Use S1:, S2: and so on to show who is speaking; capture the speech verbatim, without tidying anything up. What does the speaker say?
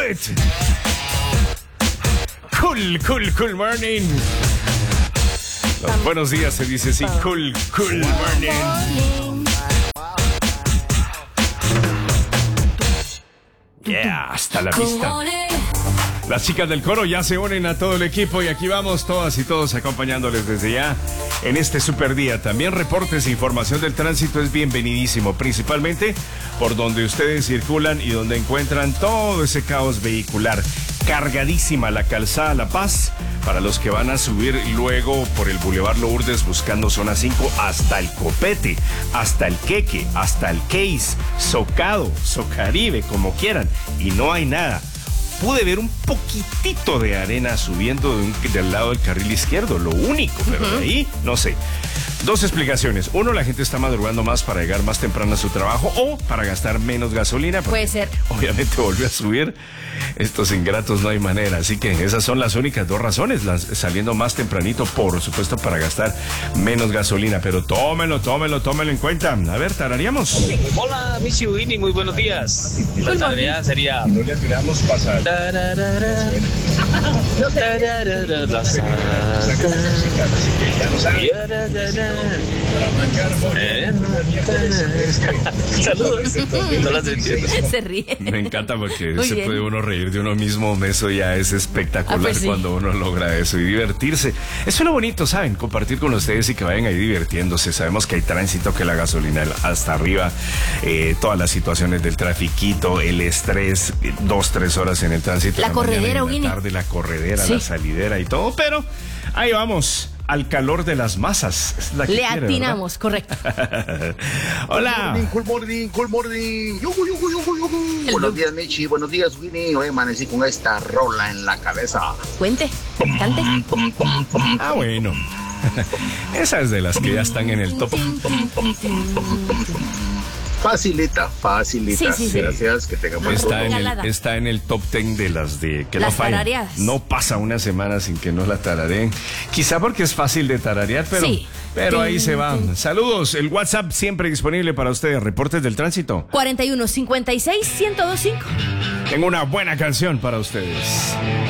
S1: it. Cool, cool, cool morning. Los buenos días se dice así, cool, cool morning. Yeah, hasta la vista. Las chicas del coro ya se unen a todo el equipo y aquí vamos todas y todos acompañándoles desde ya en este super día. También reportes e información del tránsito es bienvenidísimo, principalmente por donde ustedes circulan y donde encuentran todo ese caos vehicular. Cargadísima la calzada La Paz para los que van a subir luego por el Boulevard Lourdes buscando zona cinco hasta el Copete, hasta el Queque, hasta el Case, Socado, Socaribe, como quieran, y no hay nada. Pude ver un poquitito de arena subiendo de un, del lado del carril izquierdo, lo único, pero uh-huh. de ahí, no sé. Dos explicaciones. Uno, la gente está madrugando más para llegar más temprano a su trabajo o para gastar menos gasolina.
S2: Puede ser.
S1: Obviamente volvió a subir. Estos ingratos no hay manera. Así que esas son las únicas dos razones. Las, saliendo más tempranito, por supuesto, para gastar menos gasolina. Pero tómenlo, tómenlo, tómenlo en cuenta. A ver, tarareamos.
S3: Hola, Michi Winnie, muy buenos días. La tarea sería...
S1: No le tiramos pasar.
S3: Saludos. No las entiendo.
S2: Se ríe.
S1: Me encanta porque
S2: Muy
S1: se
S2: bien.
S1: puede uno reír de uno mismo. Eso ya es espectacular.
S2: Ah, pues sí.
S1: Cuando uno logra eso y divertirse. Eso es lo bonito, ¿saben? Compartir con ustedes y que vayan ahí divirtiéndose. Sabemos que hay tránsito, que la gasolina hasta arriba, eh, todas las situaciones del trafiquito, el estrés, dos, tres horas en el tránsito.
S2: La corredera,
S1: la
S2: Winnie.
S1: tarde, la corredera,
S2: Sí.
S1: la salidera y todo. Pero ahí vamos. Al calor de las masas. Es la que
S2: Le
S1: quiere,
S2: atinamos, correcto.
S1: Hola.
S4: Cool morning, cool morning. Yujú, yujú, yujú, yujú. Buenos días, Michi. Buenos días, Winnie. Hoy amanecí con esta rola en la cabeza.
S2: Cuente, cante.
S1: Ah, bueno. Esa es de las que ya están en el top.
S4: Facilita, facilita.
S2: Sí, sí, sí.
S4: Gracias, que tengan buen
S1: Está en,
S2: Regalada.
S1: el, está en el top ten de las de que
S2: Las
S1: no fallan.
S2: tarareadas.
S1: No pasa una semana sin que no la tarareen. Quizá porque es fácil de tararear, pero,
S2: Sí.
S1: pero ahí
S2: Tin,
S1: se va.
S2: tin.
S1: Saludos, el WhatsApp siempre disponible para ustedes. Reportes del tránsito.
S2: cuarenta y uno cincuenta y seis ciento veinticinco.
S1: Tengo una buena canción para ustedes.